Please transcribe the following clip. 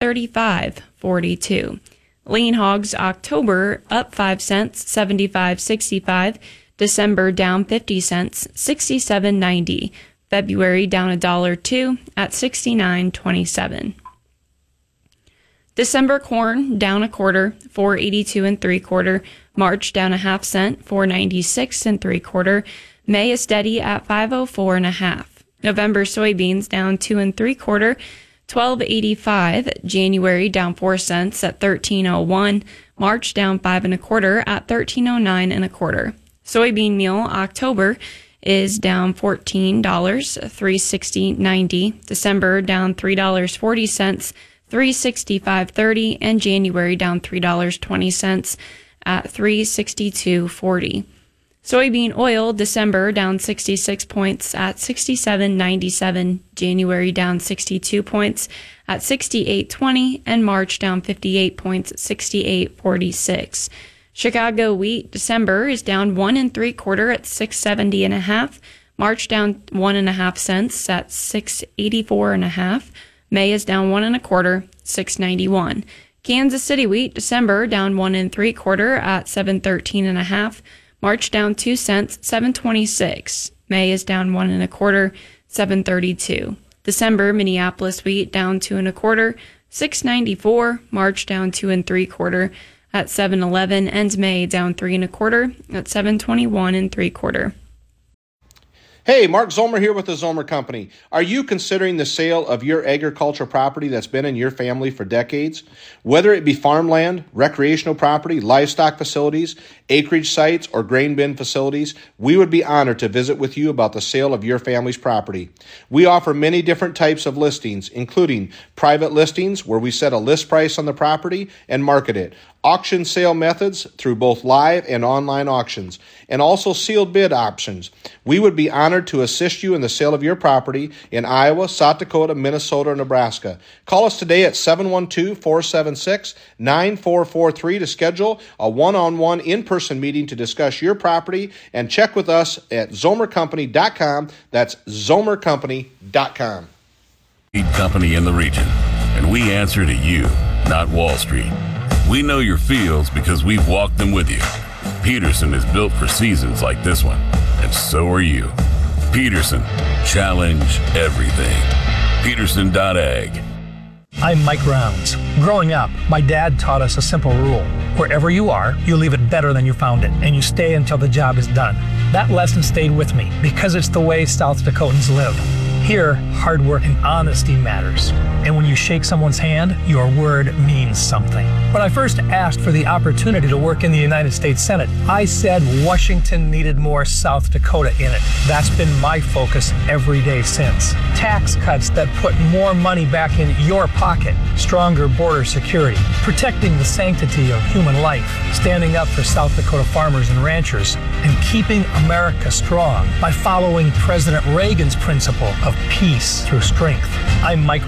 35.42. Lean hogs October up 5 cents, 75.65. December down 50 cents, 67.90. February down $1.02 at 69.27. December corn down a quarter, 4.82 3/4. March down a half cent, 4.96 3/4. May is steady at 5.04 1/2. November soybeans down 2 3/4, 12.85. January down 4 cents at 13.01. March down 5 1/4 at 13.09 1/4. Soybean meal October is down $14, 360.90. December down $3.40, 365.30, and January down $3.20 at 362.40. Soybean oil December down 66 points at 67.97. January down 62 points at 68.20, and March down 58 points at 68.46. Chicago wheat December is down 1 3/4 at 670 1/2. March down 1 1/2 cents at 684 1/2. May is down 1 1/4, 691. Kansas City wheat December down 1 3/4 at 713 1/2. March down 2 cents, 726. May is down 1 1/4, 732. December Minneapolis wheat down 2 1/4, 694. March down 2 3/4 at 711, and May down 3 1/4 at 721 3/4. Hey, Mark Zomer here with the Zomer Company. Are you considering the sale of your agricultural property that's been in your family for decades? Whether it be farmland, recreational property, livestock facilities, acreage sites, or grain bin facilities, we would be honored to visit with you about the sale of your family's property. We offer many different types of listings, including private listings where we set a list price on the property and market it, auction sale methods through both live and online auctions, and also sealed bid options. We would be honored to assist you in the sale of your property in Iowa, South Dakota, Minnesota, or Nebraska. Call us today at 712-476-9443 to schedule a one-on-one in-person meeting to discuss your property, and check with us at zomercompany.com. That's zomercompany.com. Company in the region, and we answer to you, not Wall Street. We know your fields because we've walked them with you. Peterson is built for seasons like this one, and so are you. Peterson, challenge everything. Peterson.ag. I'm Mike Rounds. Growing up, my dad taught us a simple rule. Wherever you are, you leave it better than you found it, and you stay until the job is done. That lesson stayed with me because it's the way South Dakotans live. Here, hard work and honesty matters. And when you shake someone's hand, your word means something. When I first asked for the opportunity to work in the United States Senate, I said Washington needed more South Dakota in it. That's been my focus every day since. Tax cuts that put more money back in your pocket, stronger border security, protecting the sanctity of human life, standing up for South Dakota farmers and ranchers, and keeping America strong by following President Reagan's principle of peace through strength. I'm Mike